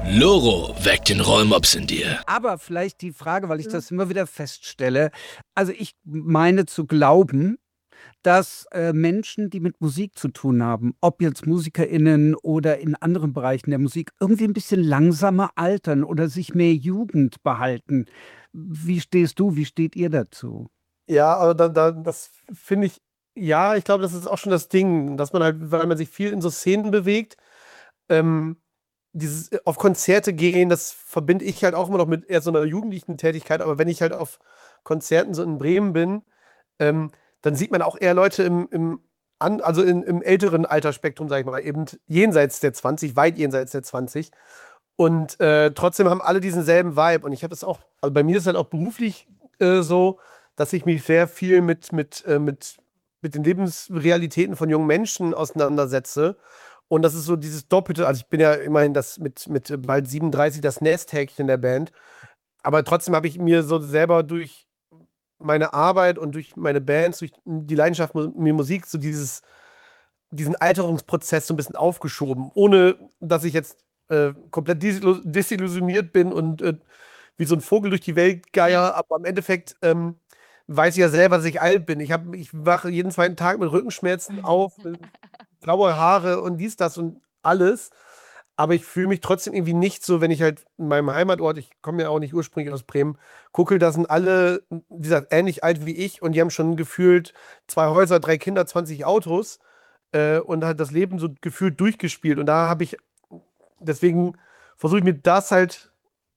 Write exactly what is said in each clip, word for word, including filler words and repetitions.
Loro weckt den Rollmops in dir. Aber vielleicht die Frage, weil ich das immer wieder feststelle. Also ich meine zu glauben, dass äh, Menschen, die mit Musik zu tun haben, ob jetzt MusikerInnen oder in anderen Bereichen der Musik, irgendwie ein bisschen langsamer altern oder sich mehr Jugend behalten. Wie stehst du, wie steht ihr dazu? Ja, aber da, da, das finde ich, ja, ich glaube, das ist auch schon das Ding, dass man halt, weil man sich viel in so Szenen bewegt, ähm, dieses äh, auf Konzerte gehen, das verbinde ich halt auch immer noch mit eher so einer jugendlichen Tätigkeit, aber wenn ich halt auf Konzerten so in Bremen bin, ähm, dann sieht man auch eher Leute im, im an, also in, im älteren Altersspektrum, sag ich mal, eben jenseits der zwanzig, weit jenseits der zwanzig. Und äh, trotzdem haben alle diesen selben Vibe. Und ich habe das auch, also bei mir ist es halt auch beruflich äh, so, dass ich mich sehr viel mit, mit, äh, mit, mit den Lebensrealitäten von jungen Menschen auseinandersetze. Und das ist so dieses Doppelte, also ich bin ja immerhin das mit, mit bald siebenunddreißig das Nesthäkchen der Band. Aber trotzdem habe ich mir so selber durch meine Arbeit und durch meine Bands, durch die Leidenschaft mu- mir Musik, so dieses, diesen Alterungsprozess so ein bisschen aufgeschoben, ohne dass ich jetzt äh, komplett disillu- desillusioniert bin und äh, wie so ein Vogel durch die Welt geier, aber im Endeffekt ähm, weiß ich ja selber, dass ich alt bin. Ich, hab, ich wache jeden zweiten Tag mit Rückenschmerzen auf, mit graue Haare und dies, das und alles. Aber ich fühle mich trotzdem irgendwie nicht so, wenn ich halt in meinem Heimatort, ich komme ja auch nicht ursprünglich aus Bremen, gucke, da sind alle, wie gesagt, ähnlich alt wie ich und die haben schon gefühlt zwei Häuser, drei Kinder, zwanzig Autos äh, und halt das Leben so gefühlt durchgespielt. Und da habe ich, deswegen versuche ich mir das halt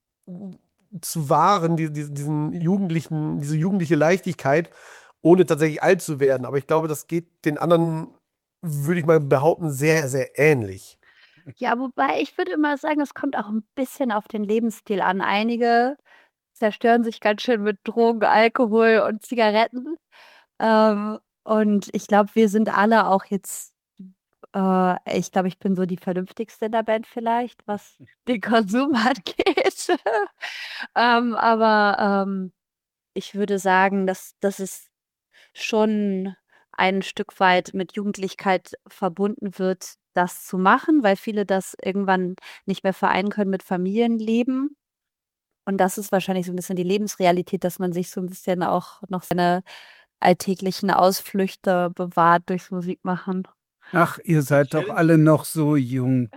zu wahren, die, die, diesen jugendlichen, diese jugendliche Leichtigkeit, ohne tatsächlich alt zu werden. Aber ich glaube, das geht den anderen, würde ich mal behaupten, sehr, sehr ähnlich. Ja, wobei ich würde immer sagen, es kommt auch ein bisschen auf den Lebensstil an. Einige zerstören sich ganz schön mit Drogen, Alkohol und Zigaretten. Ähm, und ich glaube, wir sind alle auch jetzt, äh, ich glaube, ich bin so die vernünftigste in der Band vielleicht, was den Konsum angeht. Ähm, aber ähm, ich würde sagen, dass das ist schon ein Stück weit mit Jugendlichkeit verbunden wird, das zu machen, weil viele das irgendwann nicht mehr vereinen können mit Familienleben. Und das ist wahrscheinlich so ein bisschen die Lebensrealität, dass man sich so ein bisschen auch noch seine alltäglichen Ausflüchte bewahrt durchs Musikmachen. Ach, ihr seid doch alle noch so jung.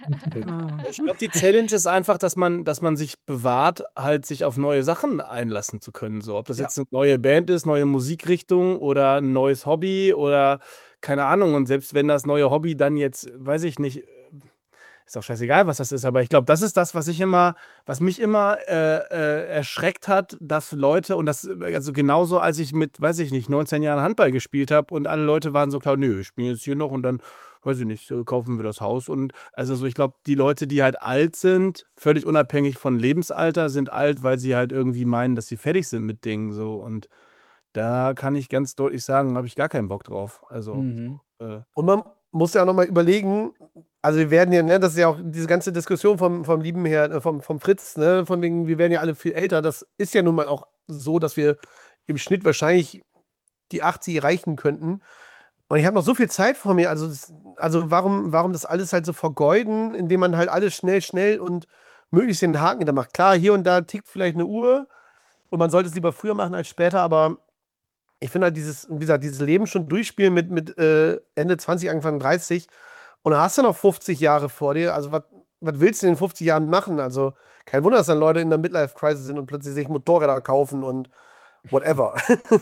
Ich glaube, die Challenge ist einfach, dass man, dass man sich bewahrt, halt sich auf neue Sachen einlassen zu können. So, ob das Ja. jetzt eine neue Band ist, neue Musikrichtung oder ein neues Hobby oder keine Ahnung. Und selbst wenn das neue Hobby dann jetzt, weiß ich nicht, ist auch scheißegal, was das ist, aber ich glaube, das ist das, was ich immer, was mich immer äh, äh, erschreckt hat, dass Leute, und das, also genauso, als ich mit, weiß ich nicht, neunzehn Jahren Handball gespielt habe und alle Leute waren so klar, nö, wir spielen jetzt hier noch und dann, weiß ich nicht, so kaufen wir das Haus. Und also so, ich glaube, die Leute, die halt alt sind, völlig unabhängig von Lebensalter, sind alt, weil sie halt irgendwie meinen, dass sie fertig sind mit Dingen so. Und da kann ich ganz deutlich sagen, habe ich gar keinen Bock drauf. Also, Mhm. äh, Und man muss ja auch nochmal überlegen, also wir werden ja, ne, das ist ja auch diese ganze Diskussion vom, vom lieben Herrn, äh, vom, vom Fritz, ne, von wegen, wir werden ja alle viel älter. Das ist ja nun mal auch so, dass wir im Schnitt wahrscheinlich die achtzig erreichen könnten. Und ich habe noch so viel Zeit vor mir. Also, das, also warum, warum das alles halt so vergeuden, indem man halt alles schnell, schnell und möglichst den Haken hinter macht. Klar, hier und da tickt vielleicht eine Uhr und man sollte es lieber früher machen als später, aber ich finde halt dieses, wie gesagt, dieses Leben schon durchspielen mit, mit äh, Ende zwanzig, Anfang dreißig und dann hast du noch fünfzig Jahre vor dir. Also, was was willst du in den fünfzig Jahren machen? Also, kein Wunder, dass dann Leute in der Midlife-Crisis sind und plötzlich sich Motorräder kaufen und whatever.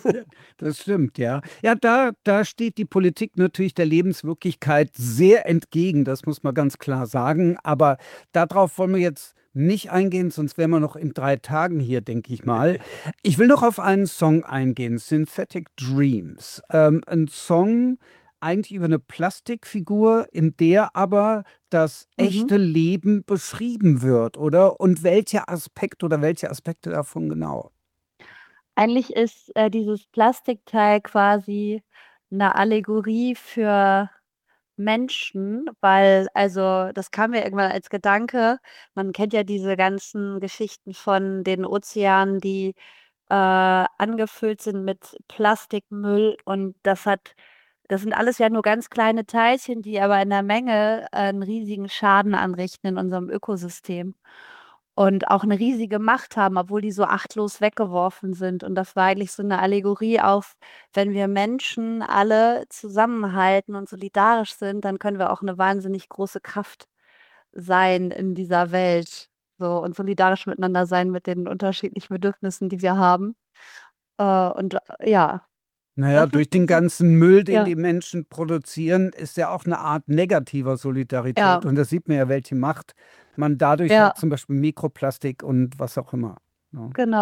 Das stimmt, ja. Ja, da, da steht die Politik natürlich der Lebenswirklichkeit sehr entgegen, das muss man ganz klar sagen. Aber darauf wollen wir jetzt nicht eingehen, sonst wären wir noch in drei Tagen hier, denke ich mal. Ich will noch auf einen Song eingehen, Synthetic Dreams. Ähm, ein Song eigentlich über eine Plastikfigur, in der aber das Mhm. echte Leben beschrieben wird, oder? Und welcher Aspekt oder welche Aspekte davon genau? Eigentlich ist äh, dieses Plastikteil quasi eine Allegorie für Menschen, weil, also, das kam mir irgendwann als Gedanke. Man kennt ja diese ganzen Geschichten von den Ozeanen, die äh, angefüllt sind mit Plastikmüll und das hat Das sind alles ja nur ganz kleine Teilchen, die aber in der Menge äh, einen riesigen Schaden anrichten in unserem Ökosystem und auch eine riesige Macht haben, obwohl die so achtlos weggeworfen sind. Und das war eigentlich so eine Allegorie auf, wenn wir Menschen alle zusammenhalten und solidarisch sind, dann können wir auch eine wahnsinnig große Kraft sein in dieser Welt. So und solidarisch miteinander sein mit den unterschiedlichen Bedürfnissen, die wir haben. Äh, und äh, ja, Naja, das durch ist den so, ganzen Müll, den ja, die Menschen produzieren, ist ja auch eine Art negativer Solidarität. ja, Und da sieht man ja, welche Macht man dadurch ja, hat, zum Beispiel Mikroplastik und was auch immer. Ja. genau.